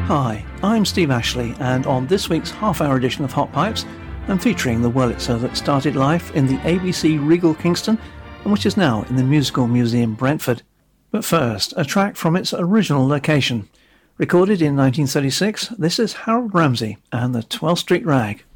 Hi, I'm Steve Ashley, and on this week's half-hour edition of Hot Pipes, I'm featuring the Wurlitzer that started life in the ABC Regal Kingston and which is now in the Musical Museum Brentford. But first, a track from its original location. Recorded in 1936, this is Harold Ramsey and the 12th Street Rag.